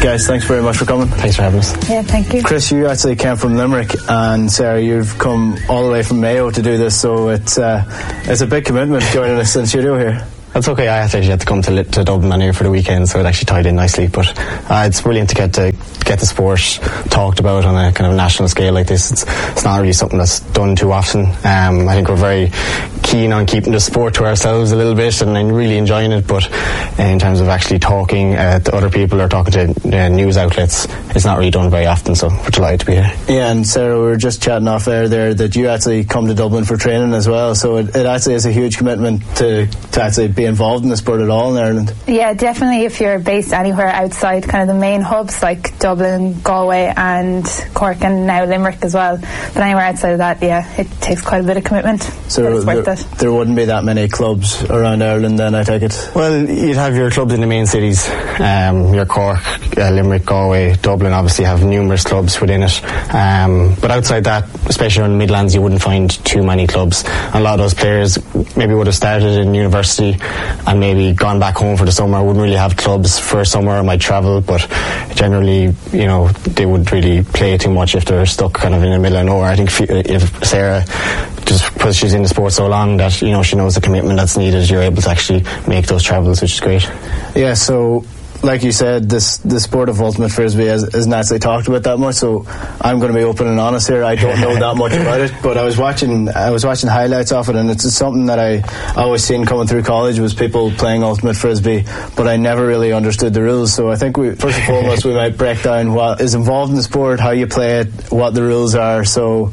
Guys, thanks very much for coming. Thanks for having us. Yeah, thank you. Chris, you actually came from Limerick, and Sarah, you've come all the way from Mayo to do this, so it's a big commitment joining us in studio here. That's okay. I actually had to come to Dublin and here for the weekend, so it actually tied in nicely. But it's brilliant to get the sport talked about on a kind of national scale like this. It's not really something that's done too often. I think we're very keen on keeping the sport to ourselves a little bit and really enjoying it. But in terms of actually talking to other people or talking to news outlets, it's not really done very often. So we're delighted to be here. Yeah, and Sarah, we were just chatting off air there that you actually come to Dublin for training as well. So it actually is a huge commitment to actually be involved in the sport at all in Ireland. Yeah, definitely. If you're based anywhere outside kind of the main hubs like Dublin, Galway and Cork and now Limerick as well, but anywhere outside of that, yeah, it takes quite a bit of commitment. So it's worth it. There wouldn't be that many clubs around Ireland then, I take it? Well, you'd have your clubs in the main cities, your Cork, Limerick, Galway, Dublin obviously have numerous clubs within it, but outside that, especially around the Midlands, you wouldn't find too many clubs. A lot of those players maybe would have started in university and maybe gone back home for the summer, wouldn't really have clubs for summer, might travel, but generally, you know, they would really play too much if they're stuck kind of in the middle of nowhere. I think if Sarah, just because she's in the sport so long that, you know, she knows the commitment that's needed, you're able to actually make those travels, which is great. Yeah, so like you said, the sport of ultimate frisbee isn't actually talked about that much, so I'm going to be open and honest here. I don't know that much about it, but I was watching highlights of it, and it's just something that I always seen coming through college was people playing ultimate frisbee, but I never really understood the rules. So I think first and foremost we might break down what is involved in the sport, how you play it, what the rules are. So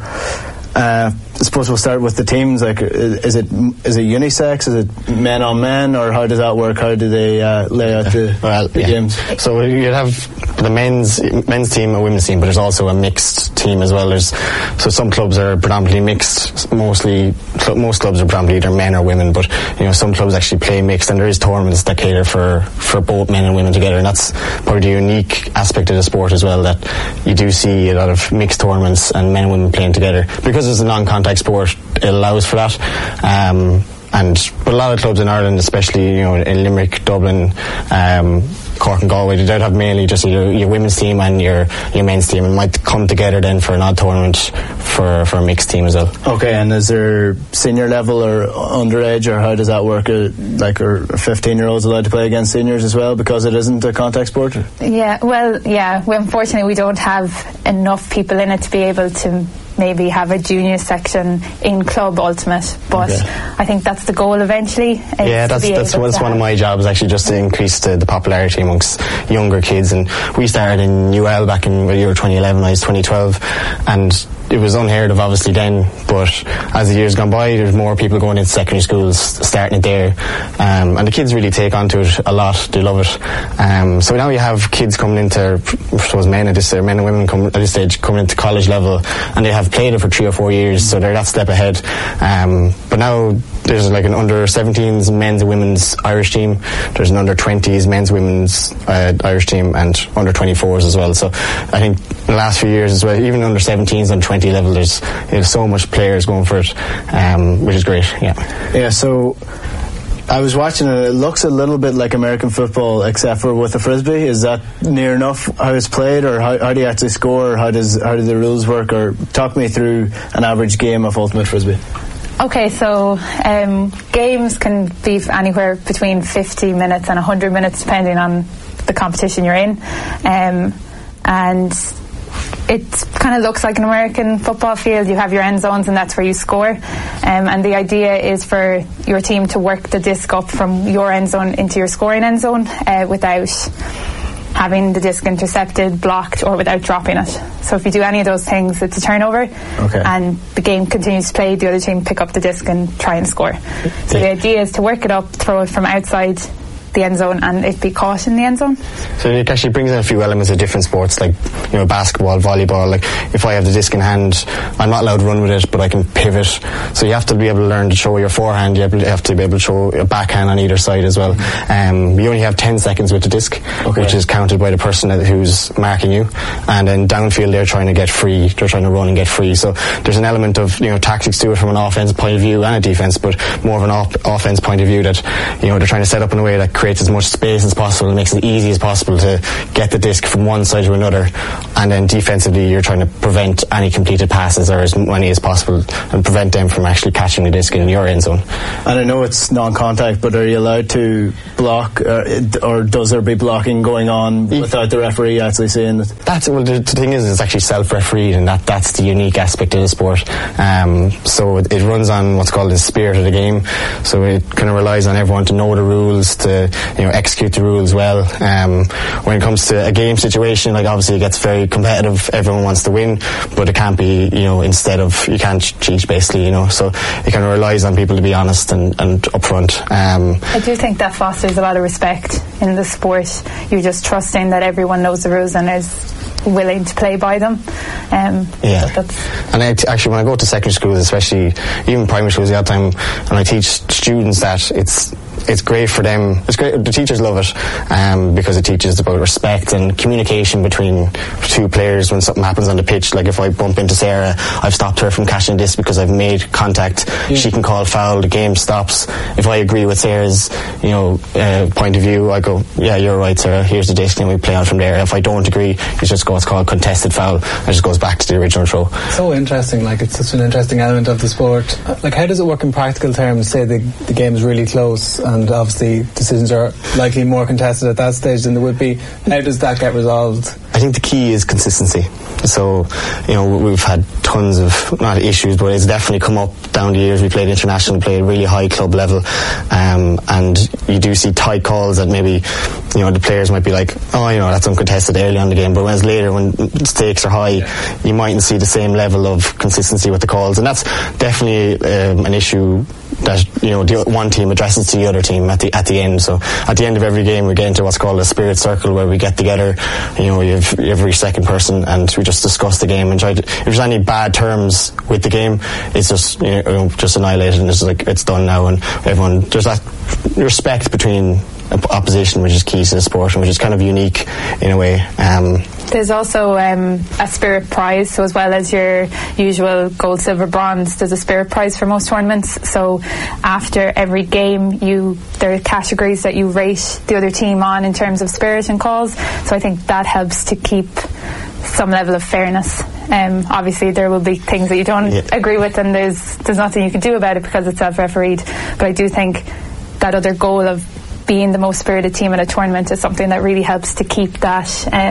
I suppose we'll start with the teams. Like, is it unisex? Is it men on men, or how does that work? How do they lay out the games? So you'd have the men's team, a women's team, but there's also a mixed team as well. So some clubs are predominantly mixed. Most clubs are predominantly either men or women, but you know, some clubs actually play mixed, and there is tournaments that cater for both men and women together, and that's probably the unique aspect of the sport as well, that you do see a lot of mixed tournaments and men and women playing together because it's a non-contact sport. It allows for that. But a lot of clubs in Ireland, especially, you know, in Limerick, Dublin, Cork and Galway, they don't have mainly just your women's team and your men's team, and might come together then for an odd tournament for a mixed team as well. Okay, and is there senior level or underage, or how does that work? Like, are 15-year-olds allowed to play against seniors as well because it isn't a contact sport? Yeah, well, yeah. Unfortunately, we don't have enough people in it to be able to maybe have a junior section in Club Ultimate, but I think that's the goal eventually. Yeah, that's one of my jobs, actually, just to increase the popularity amongst younger kids. And we started in UL back in the year 2011, I was 2012, and it was unheard of obviously then, but as the years gone by, there's more people going into secondary schools, starting it there, and the kids really take onto it a lot. They love it. So now you have kids coming into, I suppose men and women at this stage coming into college level, and they have played it for 3 or 4 years, so they're that step ahead. But now there's like an under 17s men's and women's Irish team, there's an under 20s men's women's Irish team, and under 24s as well. So I think in the last few years as well, even under 17s and 20 level, there's so much players going for it, which is great. Yeah, so I was watching it. It looks a little bit like American football, except for with the frisbee. Is that near enough how it's played, or how do you actually score? How do the rules work? Or talk me through an average game of ultimate frisbee. Okay, so games can be anywhere between 50 minutes and 100 minutes depending on the competition you're in, and it kind of looks like an American football field. You have your end zones, and that's where you score, and the idea is for your team to work the disc up from your end zone into your scoring end zone without having the disc intercepted, blocked, or without dropping it. So if you do any of those things, it's a turnover, and the game continues to play. The other team pick up the disc and try and score. So the idea is to work it up, throw it from outside the end zone, and it be caught in the end zone. So it actually brings in a few elements of different sports, like, you know, basketball, volleyball. Like, if I have the disc in hand, I'm not allowed to run with it, but I can pivot. So you have to be able to learn to show your forehand. You have to be able to show a backhand on either side as well. You only have 10 seconds with the disc, which is counted by the person who's marking you. And then downfield, they're trying to get free. They're trying to run and get free. So there's an element of, you know, tactics to it from an offense point of view and a defense, but more of an offense point of view, that, you know, they're trying to set up in a way that creates as much space as possible and makes it easy as possible to get the disc from one side to another, and then defensively you're trying to prevent any completed passes, or as many as possible, and prevent them from actually catching the disc in your end zone. And I know it's non-contact, but are you allowed to block, or does there be blocking going on without the referee actually seeing it? The thing is, it's actually self-refereed, and that's the unique aspect of the sport. So it runs on what's called the spirit of the game, so it kind of relies on everyone to know the rules, to execute the rules well. When it comes to a game situation, like obviously it gets very competitive, everyone wants to win, but it can't be, you can't cheat basically, so it kind of relies on people to be honest and upfront. I do think that fosters a lot of respect in the sport. You're just trusting that everyone knows the rules and is willing to play by them. And actually, when I go to secondary schools, especially even primary schools, the other time, and I teach students that it's great for them. It's great. The teachers love it because it teaches about respect and communication between two players when something happens on the pitch. Like if I bump into Sarah, I've stopped her from catching this because I've made contact. Yeah. She can call foul. The game stops. If I agree with Sarah's, point of view, I go, yeah, you're right, Sarah. Here's the disc, and we play on from there. If I don't agree, it just goes called contested foul. It just goes back to the original throw. So interesting. Like it's such an interesting element of the sport. Like how does it work in practical terms? Say the game is really close, and obviously decisions are likely more contested at that stage than they would be. How does that get resolved? I think the key is consistency. So, we've had tons of, not issues, but it's definitely come up down the years. We played international, we played really high club level, and you do see tight calls that maybe, the players might be like, that's uncontested early on the game, but when stakes are high, you mightn't see the same level of consistency with the calls, and that's definitely an issue that the one team addresses to the other team at the end. So at the end of every game we get into what's called a spirit circle, where we get together, you have every second person, and we just discuss the game and try to, if there's any bad terms with the game, it's just just annihilated, and it's like it's done now, and everyone, there's that respect between opposition, which is key to the sport and which is kind of unique in a way. There's also a spirit prize, so as well as your usual gold, silver, bronze, there's a spirit prize for most tournaments. So after every game there are categories that you rate the other team on in terms of spirit and calls, so I think that helps to keep some level of fairness. Obviously there will be things that you don't agree with, and there's nothing you can do about it because it's self-refereed, but I do think that other goal of being the most spirited team in a tournament is something that really helps to keep that,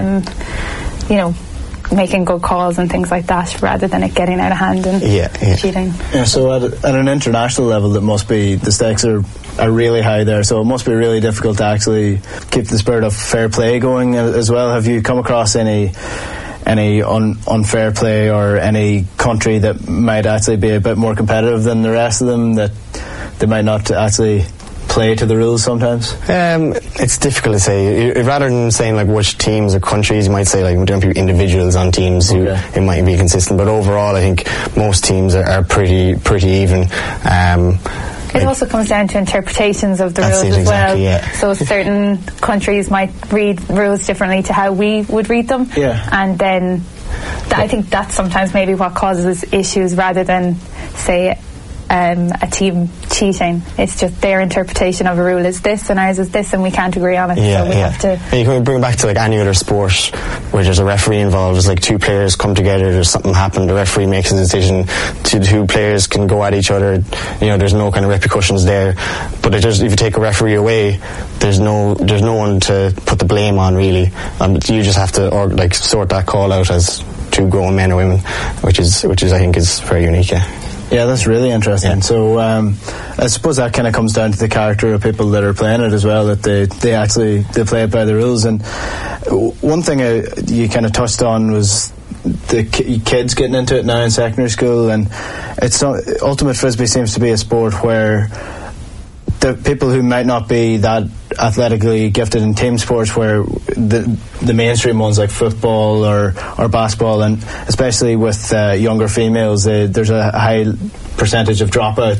making good calls and things like that, rather than it getting out of hand and cheating. Yeah, so at an international level, the stakes are really high there, so it must be really difficult to actually keep the spirit of fair play going as well. Have you come across any unfair play, or any country that might actually be a bit more competitive than the rest of them, that they might not actually play to the rules sometimes? It's difficult to say. Rather than saying like which teams or countries, you might say like there might be individuals on teams who it might be consistent, but overall I think most teams are pretty even. It also comes down to interpretations of the rules as well. Yeah. So certain countries might read rules differently to how we would read them, and then I think that's sometimes maybe what causes issues, rather than say a team cheating. It's just their interpretation of a rule is this and ours is this, and we can't agree on it, so we have to. And you can bring it back to like any other sport where there's a referee involved. It's like two players come together, there's something happened, the referee makes a decision, two players can go at each other, there's no kind of repercussions there, but if you take a referee away, there's no one to put the blame on really. You just have to sort that call out as two grown men or women, which is I think is very unique. Yeah, that's really interesting. Yeah. So I suppose that kind of comes down to the character of people that are playing it as well, that they play it by the rules. And one thing you kind of touched on was the kids getting into it now in secondary school, and ultimate frisbee seems to be a sport where the people who might not be that athletically gifted in team sports, where the mainstream ones like football or basketball, and especially with younger females, there's a high percentage of dropouts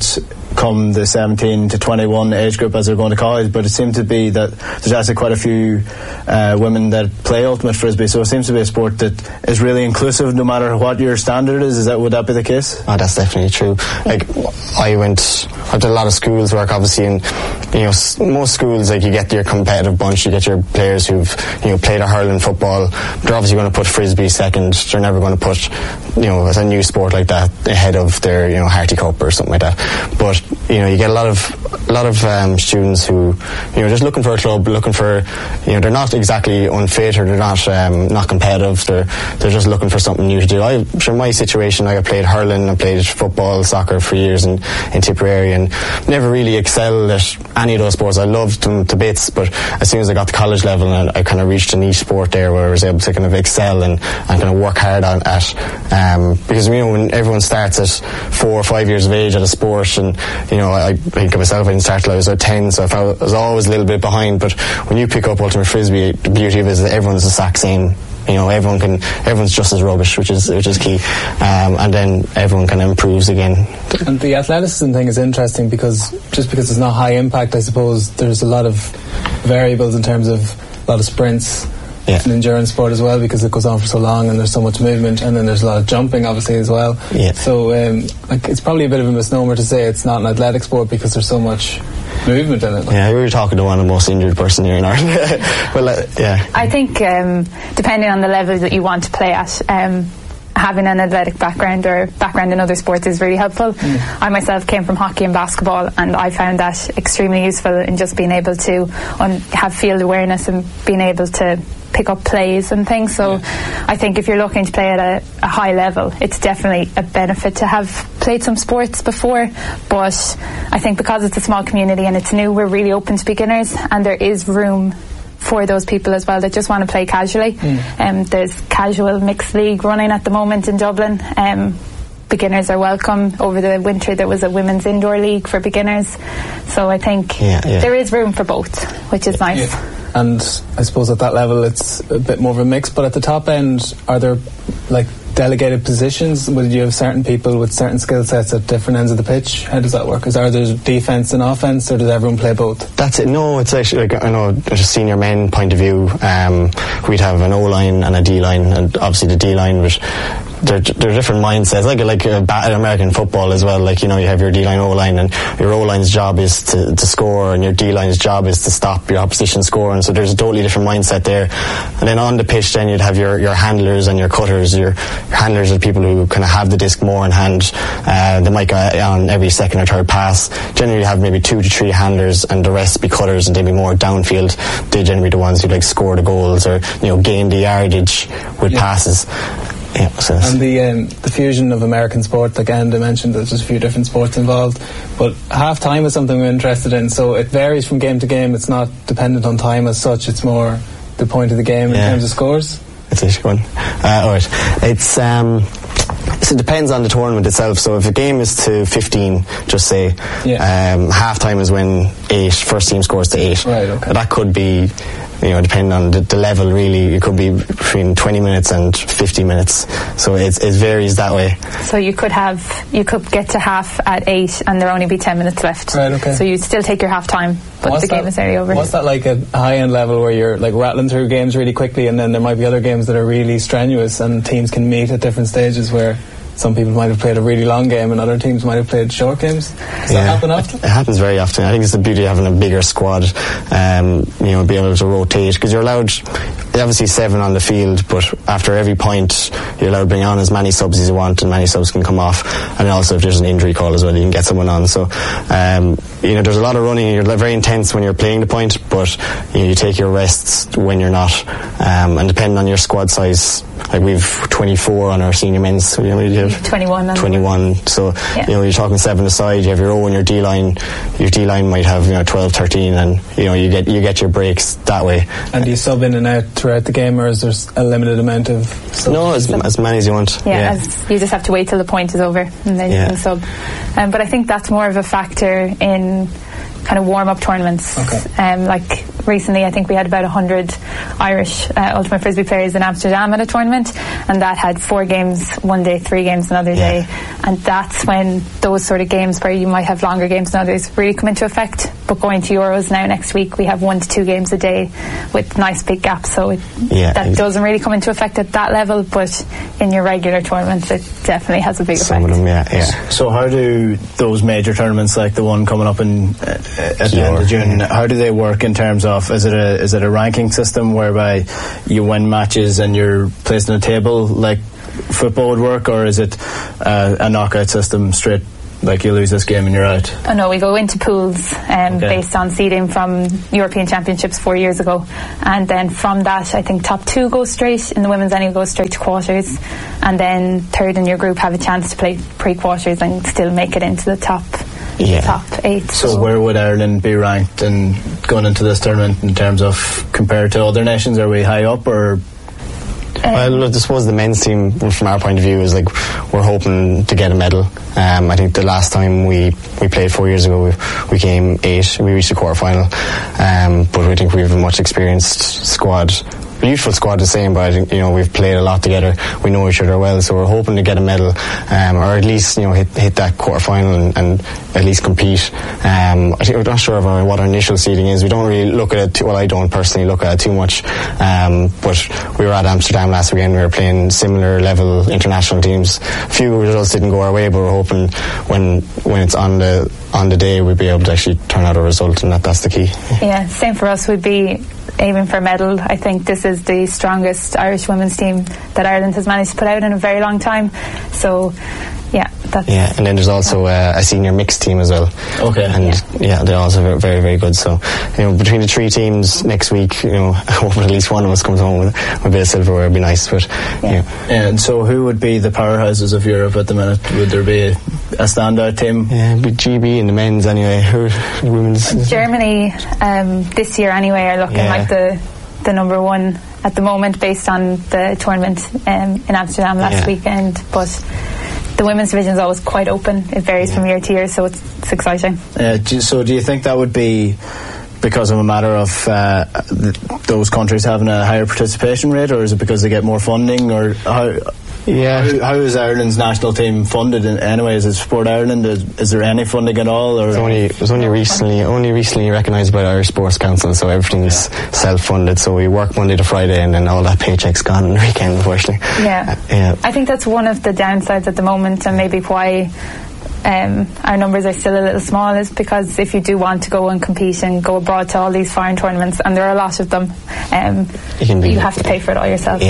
come the 17 to 21 age group as they're going to college, but it seemed to be that there's actually quite a few women that play ultimate frisbee, so it seems to be a sport that is really inclusive no matter what your standard is. Would that be the case? Oh, that's definitely true. Like, I've done a lot of schools work, obviously, and most schools, like, you get your competitive bunch, you get your players who've played a hurling, football. They're obviously going to put frisbee second. They're never going to put as a new sport like that ahead of their Harty Cup or something like that. But you get a lot of students who just looking for a club, looking for they're not exactly unfit, or they're not competitive. They're just looking for something new to do. In my situation, I played hurling, I played football, soccer for years in Tipperary, and never really excelled at any of those sports. I loved them to bits, but as soon as I got to college level, I kind of reached a niche sport there where I was able to kind of excel and kind of work hard because when everyone starts at 4 or 5 years of age at a sport, and I think of myself, I didn't start till I was 10, so I was always a little bit behind. But when you pick up ultimate frisbee, the beauty of it is that everyone's the exact same. Everyone's just as rubbish, which is key, and then everyone kind of improves again. And the athleticism thing is interesting because it's not high impact, I suppose there's a lot of variables in terms of a lot of sprints. Yeah. It's an endurance sport as well because it goes on for so long and there's so much movement, and then there's a lot of jumping obviously as well. Yeah. So it's probably a bit of a misnomer to say it's not an athletic sport because there's so much movement in it. Yeah, we were talking to one of the most injured person here in Ireland. Well, yeah. I think depending on the level that you want to play at, having an athletic background or background in other sports is really helpful. I myself came from hockey and basketball, and I found that extremely useful in just being able to have field awareness and being able to pick up plays and things. So I think if you're looking to play at a high level, it's definitely a benefit to have played some sports before. But I think because it's a small community and it's new, we're really open to beginners, and there is room for those people as well that just want to play casually. There's casual mixed league running at the moment in Dublin. Beginners are welcome. Over the winter there was a women's indoor league for beginners, so I think there is room for both, which is nice. And I suppose at that level it's a bit more of a mix, but at the top end, are there like delegated positions? Would you have certain people with certain skill sets at different ends of the pitch? How does that work? Are there defence and offence, or does everyone play both? That's it. No, it's actually, like, I know, at a senior men point of view, we'd have an O-line and a D-line, and obviously the D-line, which they're different mindsets, like American football as well. Like, you have your D-line, O-line, and your O-line's job is to score, and your D-line's job is to stop your opposition scoring. So there's a totally different mindset there. And then on the pitch, then you'd have your handlers and your cutters. Your handlers are people who kind of have the disc more in hand. They might go on every second or third pass. Generally, you have maybe 2 to 3 handlers, and the rest be cutters, and they'd be more downfield. They generally be the ones who score the goals or gain the yardage with passes. Yeah, and the fusion of American sport, like Enda mentioned, there's just a few different sports involved, but half time is something we're interested in, so it varies from game to game. It's not dependent on time as such, it's more the point of the game in terms of scores. That's a good one. Alright, it's so it depends on the tournament itself. So if a game is to 15, just say, half time is when first team scores to 8. Right, okay. That could be, depending on the level, really, it could be between 20 minutes and 50 minutes. So it varies that way. So you could get to half at 8 and there only be 10 minutes left. Right, okay. So you still take your half time, but the game is nearly over. What's that like at high end level, where you're like rattling through games really quickly, and then there might be other games that are really strenuous and teams can meet at different stages, where some people might have played a really long game and other teams might have played short games? Does that happen often? It happens very often. I think it's the beauty of having a bigger squad, being able to rotate, because you're allowed, obviously 7 on the field, but after every point you're allowed to bring on as many subs as you want, and many subs can come off. And also if there's an injury call as well, you can get someone on. So there's a lot of running. You're very intense when you're playing the point, but you take your rests when you're not, and depending on your squad size, like we've 24 on our senior men's, so you have 21, so you're talking 7 aside. You have your O and your D-line. Your D-line might have 12, 13, and you get your breaks that way. And do you sub in and out throughout the game, or is there a limited amount of subs? No, as many as you want. You just have to wait till the point is over and then you can sub. But I think that's more of a factor in kind of warm-up tournaments. Okay. Like recently I think we had about 100 Irish Ultimate Frisbee players in Amsterdam at a tournament, and that had 4 games one day, 3 games another day, and that's when those sort of games where you might have longer games than others really come into effect. But going to Euros now next week, we have 1 to 2 games a day with nice big gaps, so that doesn't really come into effect at that level, but in your regular tournaments it definitely has a big effect. Some of them, So how do those major tournaments like the one coming up at the end of June, how do they work in terms of, is it a ranking system whereby you win matches and you're placed on a table like football would work, or is it a knockout system straight, like you lose this game and you're out? Oh no, we go into pools based on seeding from European Championships 4 years ago, and then from that I think top 2 go straight, in the women's anyway, go straight to quarters, and then third in your group have a chance to play pre-quarters and still make it into the top 8. So where would Ireland be ranked and going into this tournament in terms of compared to other nations? Are we high up, or? Well, I suppose the men's team, from our point of view, is like we're hoping to get a medal. I think the last time we played 4 years ago, we came 8. We reached the quarter-final, but we think we have a much experienced squad. A youthful squad the same, but I think we've played a lot together. We know each other well, so we're hoping to get a medal, or at least hit that quarter-final and at least compete. I think we're not sure of what our initial seeding is. We don't really look at it. Well, I don't personally look at it too much. But we were at Amsterdam last weekend. We were playing similar level international teams. A few results didn't go our way, but we're hoping when it's on the day we'll be able to actually turn out a result, and that's the key. Yeah, same for us. We'd be aiming for a medal. I think this is the strongest Irish women's team that Ireland has managed to put out in a very long time. So and then there's also a senior mixed team as well. Okay. And they're also very, very good. So between the 3 teams next week, hoping at least one of us comes home with a bit of silverware would be nice. But and so who would be the powerhouses of Europe at the minute? Would there be a standout team? Yeah, it'd be GB in the men's anyway. Who women's? Germany this year anyway are looking like the number 1 at the moment, based on the tournament in Amsterdam last weekend. But the women's division is always quite open. It varies from year to year, so it's exciting. So do you think that would be because of a matter of those countries having a higher participation rate, or is it because they get more funding, or how is Ireland's national team funded anyway? Is it Sport Ireland? Is there any funding at all? Or it was only recently recognised by the Irish Sports Council, so everything's self-funded. So we work Monday to Friday, and then all that paycheck's gone on the weekend, unfortunately. I think that's one of the downsides at the moment, and maybe why our numbers are still a little small, is because if you do want to go and compete and go abroad to all these foreign tournaments, and there are a lot of them, you have to pay for it all yourself.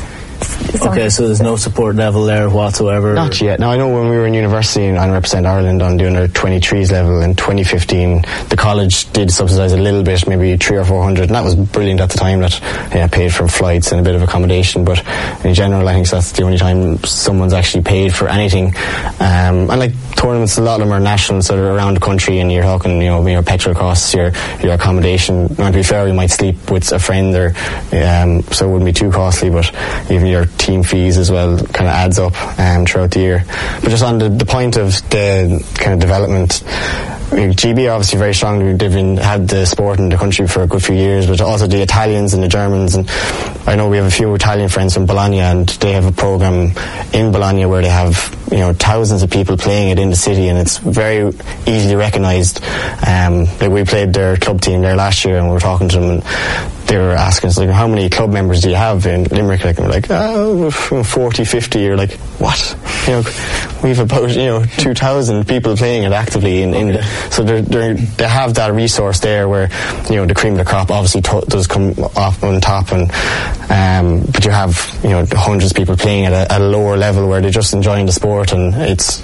Okay, so there's no support level there whatsoever? Not yet. Now, I know when we were in university and represent Ireland on doing our 23s level in 2015, the college did subsidise a little bit, maybe 300 or 400, and that was brilliant at the time. That paid for flights and a bit of accommodation, but in general I think that's the only time someone's actually paid for anything. And like tournaments, a lot of them are national, so they're around the country, and you're talking your petrol costs, your accommodation. Now, to be fair, you might sleep with a friend, or so it wouldn't be too costly, but even your team fees as well kind of adds up throughout the year. But just on the point of the kind of development, GB are obviously very strong. They've had the sport in the country for a good few years, but also the Italians and the Germans. And I know we have a few Italian friends from Bologna, and they have a program in Bologna where they have thousands of people playing it in the city, and it's very easily recognised. Like we played their club team there last year, and we were talking to them, and they were asking us, like, how many club members do you have in Limerick? Like, and we're like, 40, 50. You're like, what? We've about 2,000 people playing it actively so they have that resource there where the cream of the crop obviously does come off on top, and but you have hundreds of people playing at a lower level where they're just enjoying the sport, and it's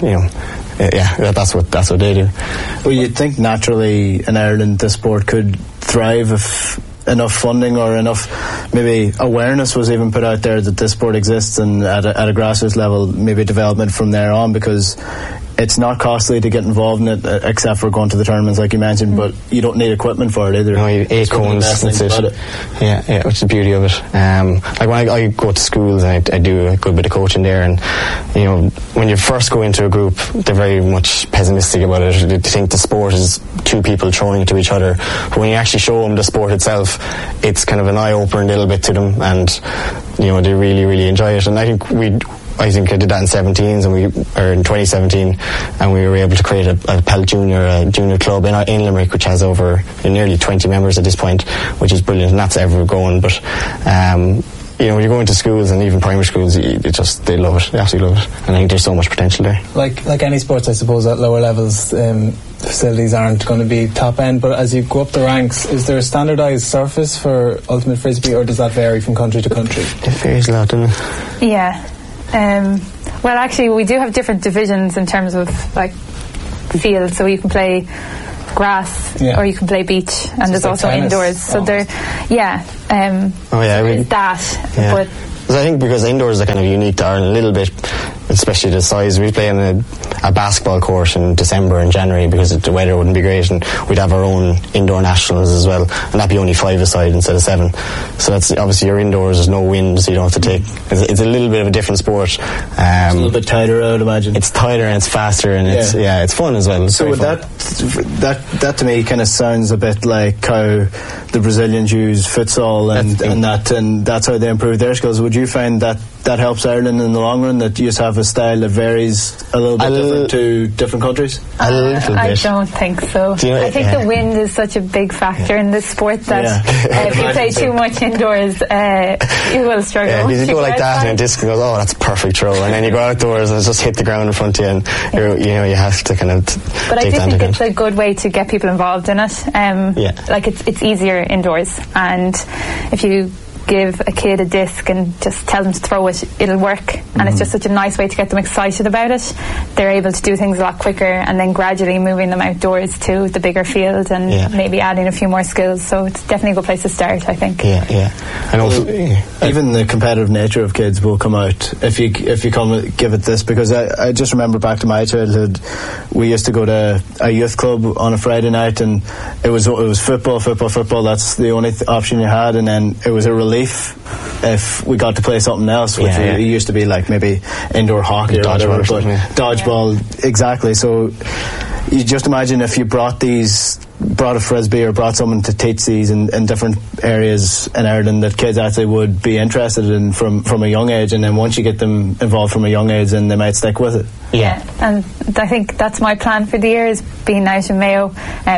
that's what they do. Well, you'd think naturally in Ireland the sport could thrive if enough funding or enough maybe awareness was even put out there that this sport exists, and at a grassroots level maybe development from there on, because it's not costly to get involved in it, except for going to the tournaments like you mentioned, but you don't need equipment for it either. No, you 8 cones, that's it. Yeah, which is the beauty of it. Like when I go to schools, I do a good bit of coaching there, and you know, when you first go into a group, they're very much pessimistic about it. They think the sport is two people throwing it to each other, but when you actually show them the sport itself, it's kind of an eye-opener a little bit to them, and you know, they really, really enjoy it. And I think I did that in 17s, or in 2017, and we were able to create a Pelt junior club in Limerick, which has over nearly 20 members at this point, which is brilliant, and that's ever going. But you know, when you go into schools, and even primary schools, they love it. They absolutely love it, and I think there's so much potential there. Like any sports, I suppose, at lower levels, facilities aren't going to be top end, but as you go up the ranks, is there a standardised surface for ultimate frisbee, or does that vary from country to country? It varies a lot, doesn't it? Yeah. Well, actually, we do have different divisions in terms of like field, so you can play grass or you can play beach, and there's also tennis, indoors. So there, is that. Yeah. But I think because indoors are kind of unique to Ireland a little bit, especially the size. We play on a basketball court in December and January because the weather wouldn't be great, and we'd have our own indoor nationals as well, and that'd be only 5 aside instead of 7. So that's obviously your indoors, there's no wind, so you don't have to take. It's a little bit of a different sport. It's a little bit tighter, I would imagine. It's tighter and it's faster, and it's fun as well. So that to me kind of sounds a bit like how the Brazilians use futsal and that's how they improve their skills. Would you find that helps Ireland in the long run, that you just have a style that varies a little bit different to different countries? A little bit. I don't think so. I think the wind is such a big factor in this sport that if you play too much indoors, you will struggle. Yeah, you go like that and a disc goes, oh, that's a perfect throw, and then you go outdoors and it's just hit the ground in front of you, and you have to kind of. But I do think it's a good way to get people involved in it. Like it's easier indoors, and if you give a kid a disc and just tell them to throw it, it'll work, and it's just such a nice way to get them excited about it. They're able to do things a lot quicker, and then gradually moving them outdoors to the bigger field and maybe adding a few more skills. So it's definitely a good place to start, I think. And also even the competitive nature of kids will come out if you give it this, because I just remember back to my childhood, we used to go to a youth club on a Friday night, and it was football. That's the only option you had, and then it was a relief if we got to play something else, which it used to be like maybe indoor hockey or whatever, but dodgeball, exactly. So you just imagine if you brought a frisbee or brought someone to teach these in different areas in Ireland that kids actually would be interested in from a young age, and then once you get them involved from a young age, then they might stick with it. And I think that's my plan for the year, is being out in Mayo.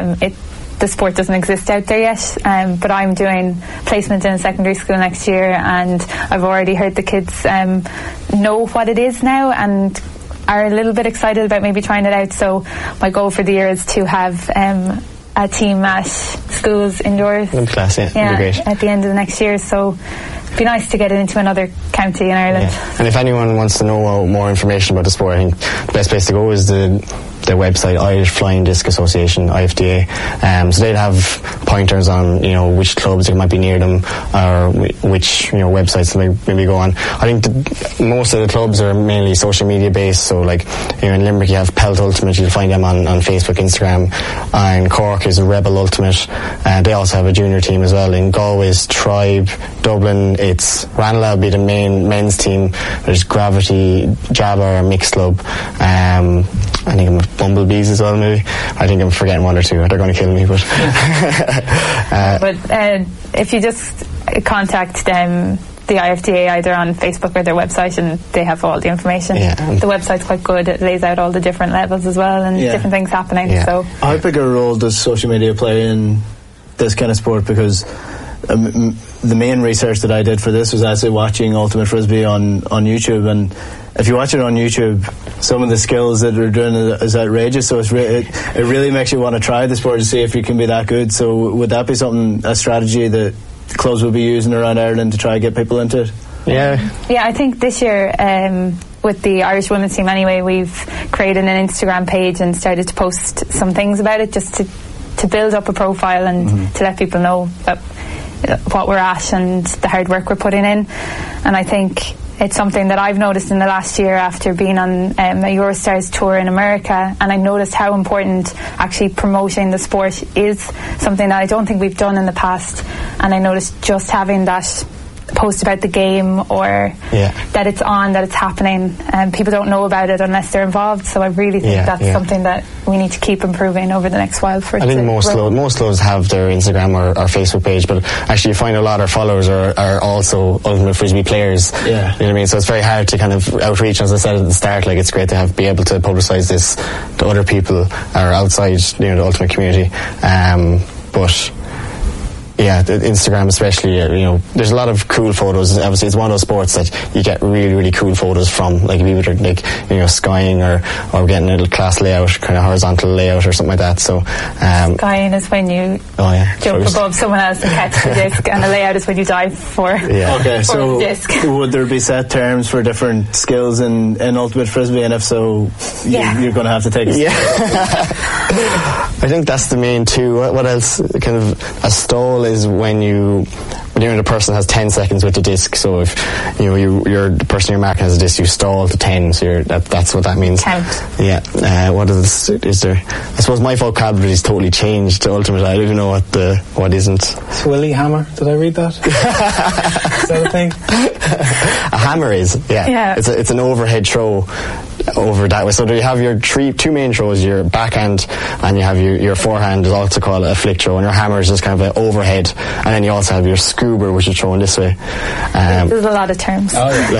The sport doesn't exist out there yet, but I'm doing placement in a secondary school next year, and I've already heard the kids know what it is now and are a little bit excited about maybe trying it out. So my goal for the year is to have a team at schools indoors. Good class, that'd be great. At the end of the next year, so it'd be nice to get it into another county in Ireland. And if anyone wants to know more information about the sport, I think the best place to go is the website, Irish Flying Disc Association, IFDA. So they'd have pointers on which clubs that might be near them, or which websites they maybe go on. I think most of the clubs are mainly social media based. So like in Limerick you have Pelt Ultimate, you'll find them on Facebook, Instagram. In Cork is Rebel Ultimate. They also have a junior team as well. In Galway's Tribe. Dublin it's Ranelagh will be the main men's team. There's Gravity, Jabbar, Mixed Club. I think I'm Bumblebees as well, maybe. I think I'm forgetting one or two. They're going to kill me, but if you just contact them, the IFDA, either on Facebook or their website, and they have all the information. The website's quite good. It lays out all the different levels as well, and different things happening. So how big a role does social media play in this kind of sport? Because the main research that I did for this was actually watching Ultimate Frisbee on YouTube, and if you watch it on YouTube, some of the skills that they're doing is outrageous. So it really makes you want to try the sport to see if you can be that good. So would that be a strategy that clubs will be using around Ireland to try and get people into it? I think this year with the Irish women's team anyway, we've created an Instagram page and started to post some things about it, just to build up a profile and to let people know what we're at and the hard work we're putting in. And I think it's something that I've noticed in the last year after being on a Eurostars tour in America, and I noticed how important actually promoting the sport is, something that I don't think we've done in the past. And I noticed just having that post about the game, or that it's on, that it's happening, and people don't know about it unless they're involved. So I really think that's something that we need to keep improving over the next while. I think most clubs have their Instagram or Facebook page, but actually you find a lot of followers are also Ultimate Frisbee players. You know what I mean? So it's very hard to kind of outreach. As I said at the start, like, it's great to be able to publicise this to other people or outside, you know, the Ultimate community. But yeah, Instagram especially, you know, there's a lot of cool photos. Obviously, it's one of those sports that you get really, really cool photos from, like people are, like, you know, skying or getting a little class layout, kind of horizontal layout or something like that. So skying is when you jump above someone else and catch the disc, and the layout is when you dive for so the disc. Would there be set terms for different skills in Ultimate Frisbee, and if so, you're going to have to take it? I think that's the main two. What else? Kind of a stall is when the person has 10 seconds with the disc. So if you're the person you're marking has a disc, you stall to 10. So that's what that means. Count. Yeah. What is there? I suppose my vocabulary is totally changed to Ultimate. I don't even know what isn't. Swilly hammer. Did I read that? Is that a thing? A hammer is. Yeah. It's an overhead throw over that way. So you have your two main throws, your backhand, and you have your forehand, is also called a flick throw, and your hammer is just kind of an overhead, and then you also have your scuba, which is thrown this way. There's a lot of terms.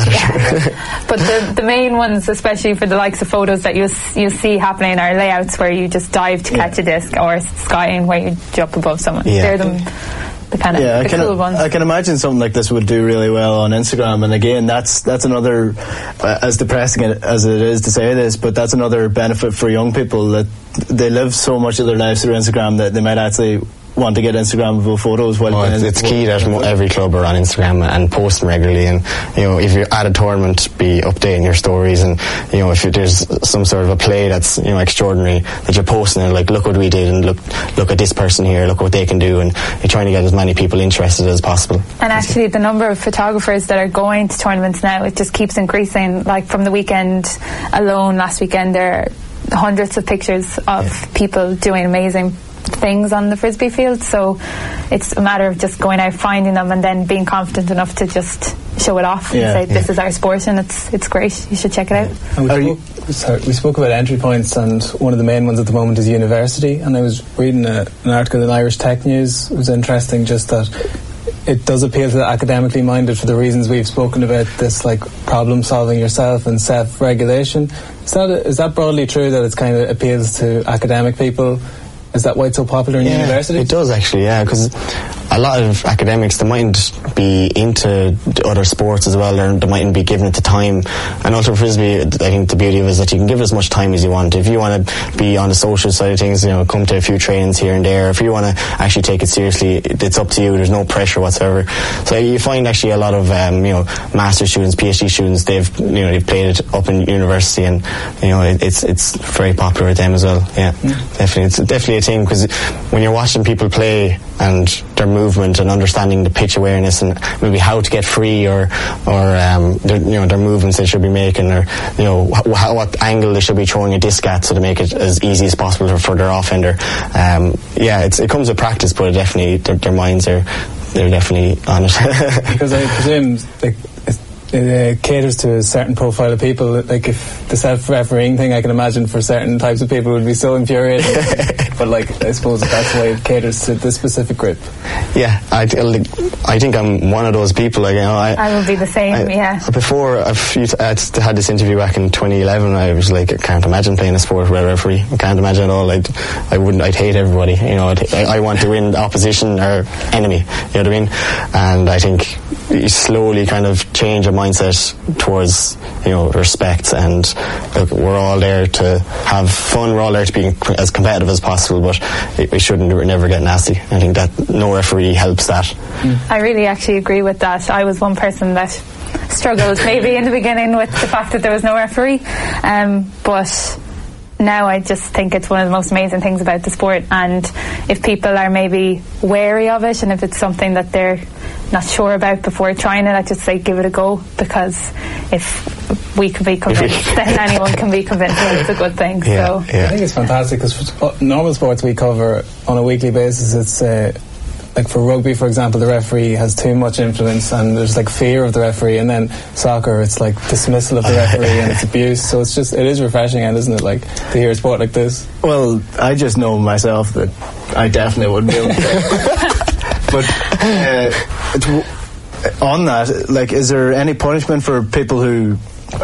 But the main ones, especially for the likes of photos that you'll see happening, are layouts where you just dive to catch a disc, or skying where you jump above someone. They're the kind of cool ones. I can imagine something like this would do really well on Instagram, and again, that's another, as depressing as it is to say this, but that's another benefit for young people, that they live so much of their lives through Instagram that they might actually want to get Instagrammable photos. It's key that every club are on Instagram and post them regularly, and you know, if you're at a tournament, be updating your stories, and you know, if there's some sort of a play that's, you know, extraordinary, that you're posting it, like, look what we did, and look at this person here, look what they can do, and you're trying to get as many people interested as possible. And actually, the number of photographers that are going to tournaments now, it just keeps increasing. Like, from the weekend alone, last weekend, there are hundreds of pictures of people doing amazing things on the Frisbee field. So it's a matter of just going out, finding them, and then being confident enough to just show it off and say, this is our sport, and it's great, you should check it out. And we spoke about entry points, and one of the main ones at the moment is university, and I was reading an article in Irish Tech News. It was interesting, just that it does appeal to the academically minded for the reasons we've spoken about, this, like, problem solving yourself and self-regulation. Is that broadly true, that it kind of appeals to academic people? Is that why it's so popular in university? It does, actually, because a lot of academics, they mightn't be into other sports as well, or they mightn't be giving it the time. And Ultimate Frisbee, I think the beauty of it is that you can give it as much time as you want. If you want to be on the social side of things, you know, come to a few trainings here and there. If you want to actually take it seriously, it's up to you. There's no pressure whatsoever. So you find actually a lot of master students, PhD students, they've played it up in university, and you know, it's very popular with them as well. Definitely, it's definitely a thing, because when you're watching people play and their movement and understanding the pitch awareness and maybe how to get free, or their movements they should be making, or you know, what angle they should be throwing a disc at, so to make it as easy as possible for their offender. It comes with practice, but definitely their minds they're definitely on it. Because I presume it caters to a certain profile of people. Like, if the self-refereeing thing, I can imagine for certain types of people would be so infuriating. But like, I suppose that's why it caters to this specific group. Yeah, I think I'm one of those people. Like, you know, I will be the same. Before I had this interview back in 2011, I was like, I can't imagine playing a sport where a referee. I can't imagine at all. I'd hate everybody. You know, I want to win the opposition or enemy. You know what I mean? And I think you slowly kind of change a mindset towards, you know, respect, and look, we're all there to have fun, we're all there to be as competitive as possible, but we shouldn't never get nasty. I think that no referee helps that. I really actually agree with that. I was one person that struggled maybe in the beginning with the fact that there was no referee, but now I just think it's one of the most amazing things about the sport. And if people are maybe wary of it, and if it's something that they're not sure about before trying it, I just say give it a go, because if we can be convinced, then anyone can be convinced that it's a good thing. So I think it's fantastic, because normal sports we cover on a weekly basis, it's like for rugby, for example, the referee has too much influence and there's like fear of the referee, and then soccer, it's like dismissal of the referee and it's abuse. So it is refreshing, and isn't it, like, to hear a sport like this? Well, I just know myself that I definitely wouldn't be able to. But on that, like, is there any punishment for people who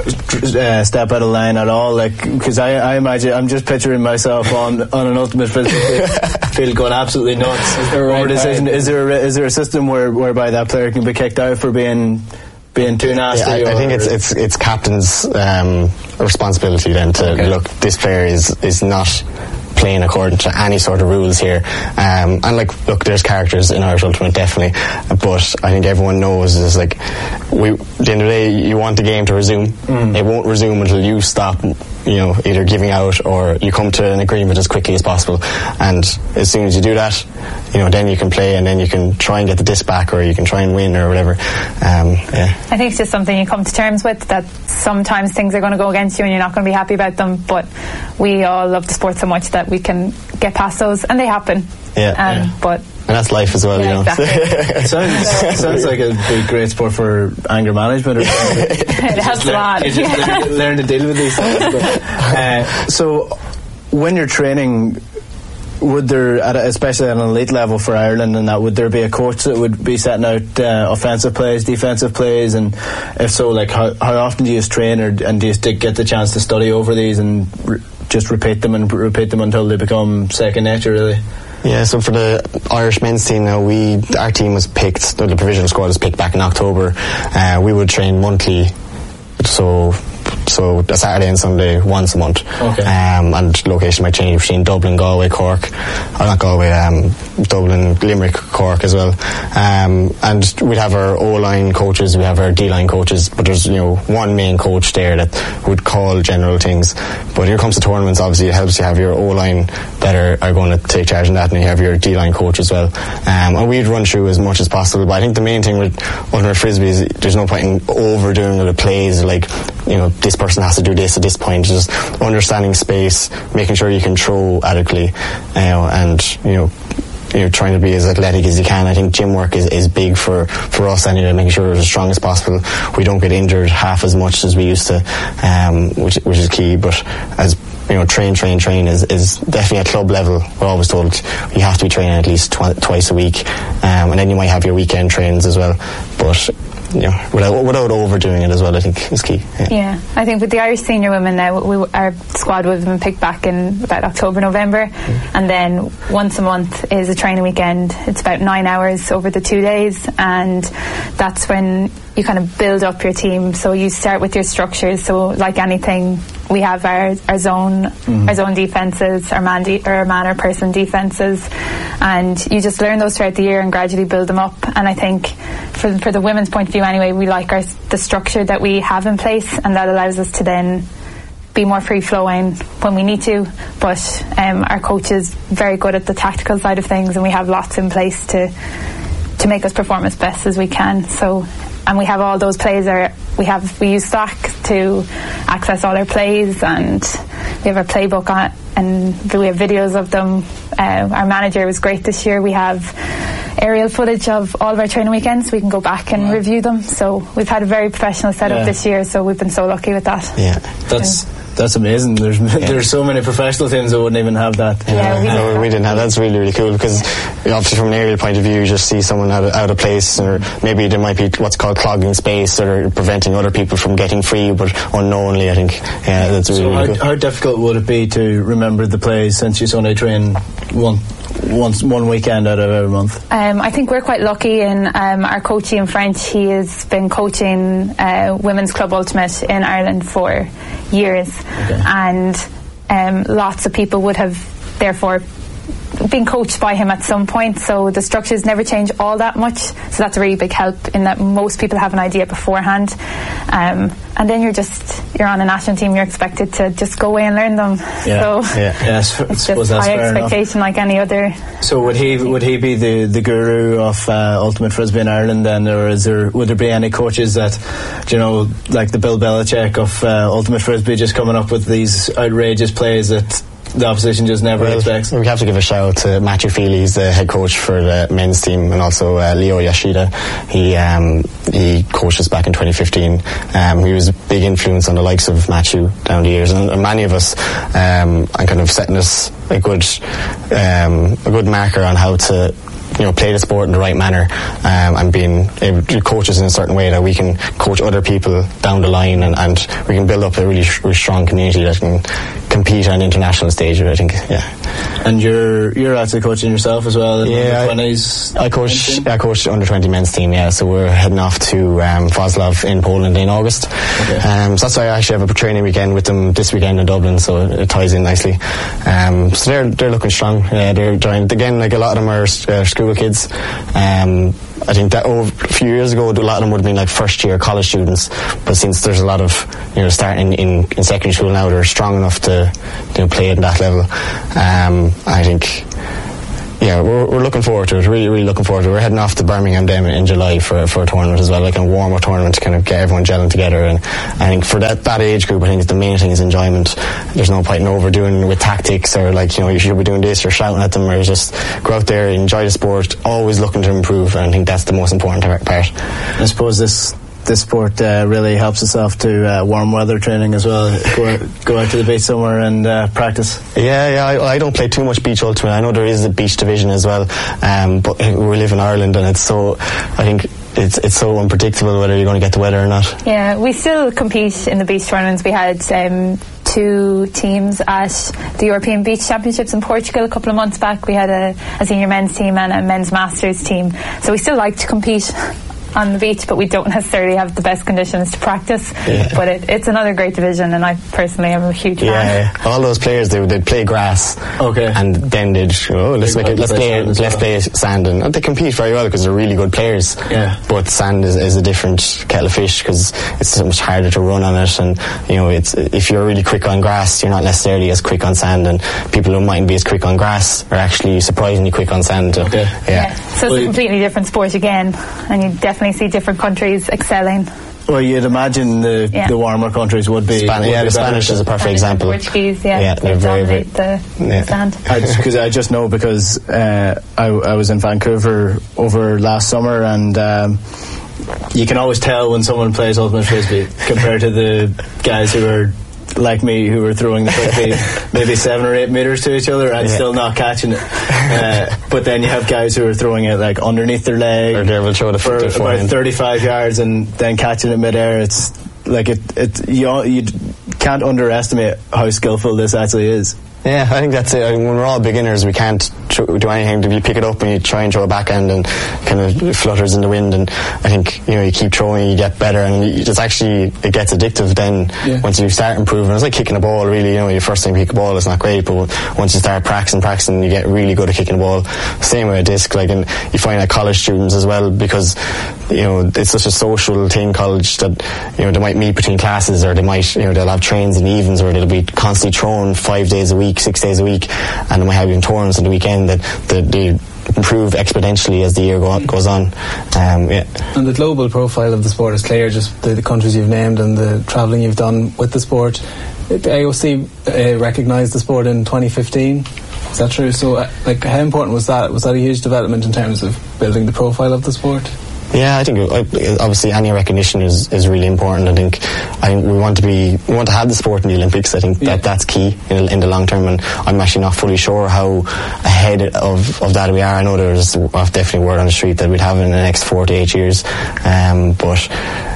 step out of line at all? Like, because I imagine, I'm just picturing myself on an ultimate frisbee field going absolutely nuts. Is there a system whereby that player can be kicked out for being too nasty? I think it's captain's responsibility then to look, this player is not playing according to any sort of rules here, and like, look, there's characters in Irish Ultimate, definitely, but I think everyone knows is like, at the end of the day, you want the game to resume. It won't resume until you stop, either giving out or you come to an agreement as quickly as possible. And as soon as you do that, then you can play, and then you can try and get the disc back, or you can try and win, or whatever. I think it's just something you come to terms with, that sometimes things are going to go against you and you're not going to be happy about them, but we all love the sport so much that we can get past those, and they happen. But and that's life as well, Exactly. It sounds like it'd be a great sport for anger management, or it helps a lot. You just learn to deal with these things. So when you're training, would there, especially at an elite level for Ireland and that, would there be a coach that would be setting out offensive plays, defensive plays, and if so, like, how often do you train, and do you get the chance to study over these and just repeat them until they become second nature, really? Yeah, so for the Irish men's team now, our team was picked, the provisional squad was picked back in October. We would train monthly, so a Saturday and Sunday once a month. And location might change between Dublin, Galway, Cork, or not Galway, Dublin, Limerick, Cork as well. And we'd have our O-line coaches, we have our D-line coaches, but there's one main coach there that would call general things. But when it comes to tournaments, obviously it helps you have your O-line that are going to take charge of that, and you have your D-line coach as well. And we'd run through as much as possible, but I think the main thing with ultimate frisbee is there's no point in overdoing the plays, like, this person has to do this at this point. Just understanding space, making sure you can throw adequately, and trying to be as athletic as you can. I think gym work is big for us anyway, making sure we're as strong as possible. We don't get injured half as much as we used to, which is key. But as train is definitely at club level. We're always told you have to be training at least twice a week, and then you might have your weekend trains as well. But without overdoing it as well, I think is key. Yeah, I think with the Irish senior women now, our squad would have been picked back in about October, November, and then once a month is a training weekend. It's about 9 hours over the 2 days, and that's when you kind of build up your team. So you start with your structures. So like anything, we have our zone defences, our man or person defences, and you just learn those throughout the year and gradually build them up. And I think for the women's point of view anyway, we like the structure that we have in place, and that allows us to then be more free-flowing when we need to. But our coach is very good at the tactical side of things, and we have lots in place to make us perform as best as we can. So, and we have all those plays. We use Slack to access all our plays, and we have our playbook on, and we have videos of them. Our manager was great this year. We have aerial footage of all of our training weekends. We can go back and review them. So we've had a very professional setup this year. So we've been so lucky with that. Yeah, that's amazing. There's so many professional teams that wouldn't even have that. Yeah, we didn't have. That's really, really cool, because obviously from an aerial point of view, you just see someone out of place, or maybe there might be what's called clogging space, or preventing other people from getting free, but unknowingly. I think that's really, really cool. How difficult would it be to remember the plays, since you only train one weekend out of every month? I think we're quite lucky in our coach Ian French. He has been coaching Women's Club Ultimate in Ireland for years, and lots of people would have therefore been coached by him at some point, so the structures never change all that much, so that's a really big help in that most people have an idea beforehand, and then you're on a national team, you're expected to just go away and learn them. It's just high expectation like any other. So would he be the guru of ultimate frisbee in Ireland then, or would there be any coaches that, like the Bill Belichick of ultimate frisbee, just coming up with these outrageous plays that the opposition just never expects? We have to give a shout out to Matthew Feely. He's the head coach for the men's team, and also Leo Yoshida. He coached us back in 2015. He was a big influence on the likes of Matthew down the years, and many of us, and kind of setting us a good marker on how to play the sport in the right manner, and being able to coach us in a certain way that we can coach other people down the line, and we can build up a really, really strong community that can compete on an international stage, I think. And you're actually coaching yourself as well in the under-20s? I coach the under-20 men's team, so we're heading off to Wrocław in Poland in August. Okay. So that's why I actually have a training weekend with them this weekend in Dublin, so it ties in nicely. So they're looking strong. They're joined again, like a lot of them are school kids. I think that a few years ago, a lot of them would have been like first year college students, but since there's a lot of starting in secondary school now, they're strong enough to play at that level. I think we're looking forward to it, really, really looking forward to it. We're heading off to Birmingham then in July for a tournament as well, like a warm-up tournament to kind of get everyone gelling together. And I think for that age group, I think the main thing is enjoyment. There's no point in overdoing with tactics, or you should be doing this or shouting at them, or just go out there, enjoy the sport, always looking to improve. And I think that's the most important part. I suppose this sport really helps itself to warm weather training as well. Go out to the beach somewhere and practice. I don't play too much beach ultimate. I know there is a beach division as well, but we live in Ireland, and it's so so unpredictable whether you're going to get the weather or not. Yeah, we still compete in the beach tournaments. We had 2 teams at the European Beach Championships in Portugal a couple of months back. We had a senior men's team and a men's masters team, so we still like to compete on the beach, but we don't necessarily have the best conditions to practice. But it's another great division, and I personally am a huge fan. All those players, they'd play grass, and then they'd let's play sand, and they compete very well because they're really good players. But sand is a different kettle of fish because it's so much harder to run on it, and if you're really quick on grass, you're not necessarily as quick on sand, and people who mightn't be as quick on grass are actually surprisingly quick on sand. So it's a completely different sport again, and you definitely see different countries excelling. Well, you'd imagine the warmer countries would be. The Spanish is a perfect example. Portuguese, they're very the stand. Because I just know because I was in Vancouver over last summer, and you can always tell when someone plays ultimate frisbee compared to the guys who are like me, who were throwing the frisbee maybe 7 or 8 meters to each other and still not catching it. But then you have guys who are throwing it like underneath their leg, or they will throw the for about 35 yards and then catching it midair. It's like you can't underestimate how skillful this actually is. I think that's it. When we're all beginners, we can't do anything. You pick it up and you try and throw a backhand and kind of flutters in the wind, and I think you keep throwing, you get better, and it gets addictive then once you start improving. It's like kicking a ball, really. Your first time you kick a ball is not great, but once you start practicing, you get really good at kicking a ball. Same with a disc, and you find that college students as well, because it's such a social thing, college, that they might meet between classes, or they might they'll have trains in the evenings where they'll be constantly throwing 5 days a week, 6 days a week, and they might have even tournaments on the weekend that they improve exponentially as the year goes on. And the global profile of the sport is clear, just the countries you've named and the travelling you've done with the sport. The AOC recognised the sport in 2015. Is that true? So how important was that? Was that a huge development in terms of building the profile of the sport? I think obviously any recognition is really important. I think we want to have the sport in the Olympics. I think that's key in the long term, and I'm actually not fully sure how ahead of that we are. I know there's definitely word on the street that we'd have in the next 4 to 8 years, but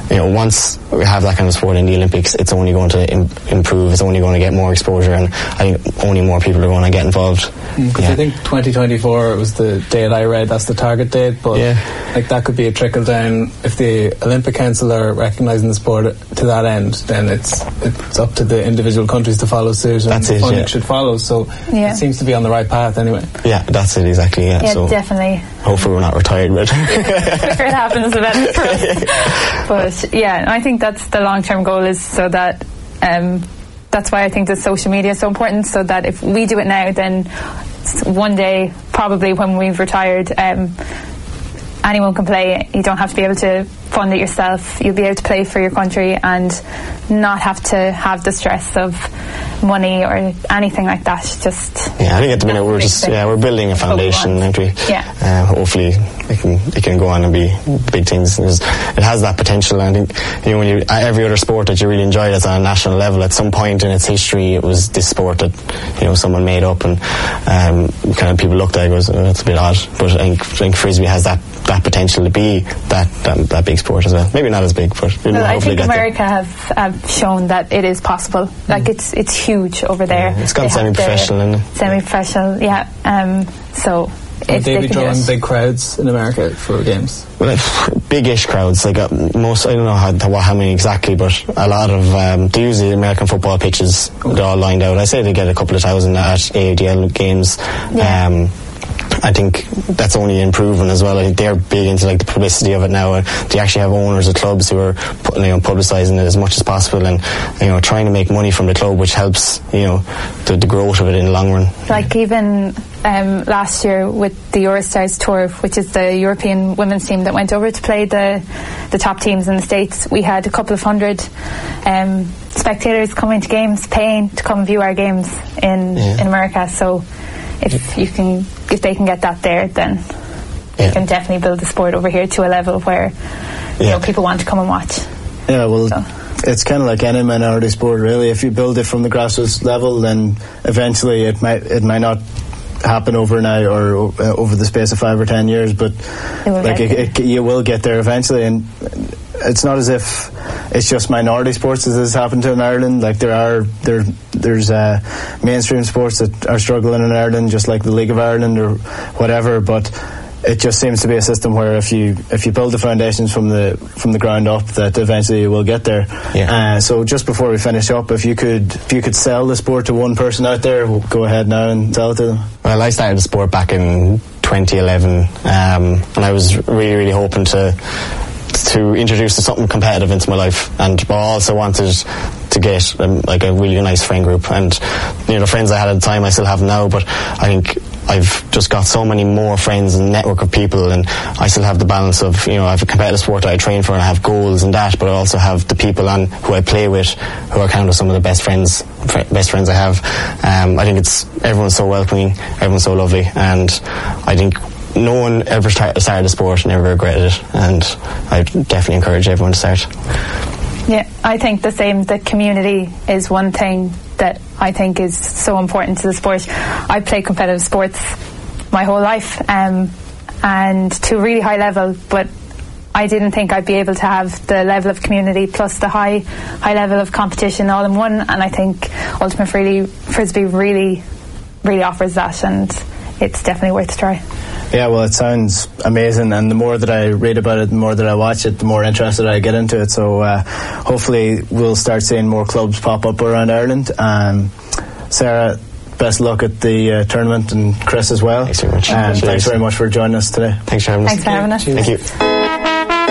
once we have that kind of sport in the Olympics, it's only going to improve, it's only going to get more exposure, and I think only more people are going to get involved. Because I think 2024 was the date I read, that's the target date, but like that could be a trickle down. If the Olympic Council are recognising the sport to that end, then it's up to the individual countries to follow suit, and the funding should follow, so it seems to be on the right path anyway. Yeah, that's it, exactly. Yeah, so definitely. Hopefully we're not retired, but the quicker it happens, the better for us. But yeah, I think that's the long-term goal, is so that that's why I think the social media is so important, so that if we do it now, then one day, probably when we've retired, anyone can play. You don't have to be able to fund it yourself. You'll be able to play for your country and not have to have the stress of money or anything like that. Just I think at the minute we're building a foundation, aren't we? Hopefully it can go on and be big things. It has that potential. I think when every other sport that you really enjoy that's on a national level, at some point in its history, it was this sport that someone made up, and kind of people looked at it and goes, that's a bit odd. But I think frisbee has that potential to be that big sport as well. Maybe not as big, but I think America have shown that it is possible. Like it's huge over there. It's gone semi-professional, isn't it? Semi-professional, so would they be drawing big crowds in America for games? Well, big-ish crowds. Like most, I don't know how many exactly, but a lot of they use the American football pitches. They're all lined out. I say they get a couple of thousand at AADL games. I think that's only improving as well. I think they're big into the publicity of it now. They actually have owners of clubs who are publicising it as much as possible, and trying to make money from the club, which helps the growth of it in the long run. Like even last year with the Eurostars tour, which is the European women's team that went over to play the top teams in the States, we had a couple of hundred spectators coming to games, paying to come view our games in America. So if they can get that there, then they can definitely build the sport over here to a level where people want to come and watch. Yeah, well, it's kind of like any minority sport, really. If you build it from the grassroots level, then eventually it might not happen overnight or over the space of 5 or 10 years, but you will get there eventually. And it's not as if it's just minority sports as has happened to in Ireland. Like there's mainstream sports that are struggling in Ireland, just like the League of Ireland or whatever, but it just seems to be a system where if you build the foundations from the ground up, that eventually you will get there. So just before we finish up, if you could sell the sport to one person out there, we'll go ahead now and sell it to them. Well, I started the sport back in 2011, and I was really, really hoping to introduce something competitive into my life, but I also wanted to get a really nice friend group, and the friends I had at the time I still have now, but I think I've just got so many more friends and network of people, and I still have the balance of I have a competitive sport that I train for and I have goals and that, but I also have the people who I play with who are kind of some of the best friends I have. I think everyone's so welcoming, everyone's so lovely, and I think no one ever started a sport and never regretted it, and I definitely encourage everyone to start. Yeah, I think the same. The community is one thing that I think is so important to the sport. I played competitive sports my whole life, and to a really high level, but I didn't think I'd be able to have the level of community plus the high level of competition all in one, and I think Ultimate Frisbee really, really offers that, and it's definitely worth a try. Yeah, well, it sounds amazing, and the more that I read about it, the more that I watch it, the more interested I get into it. So hopefully we'll start seeing more clubs pop up around Ireland. Sarah, best luck at the tournament, and Chris as well. Thanks very much. Thanks very much for joining us today. Thanks for having us. Thanks for having us. Thank you.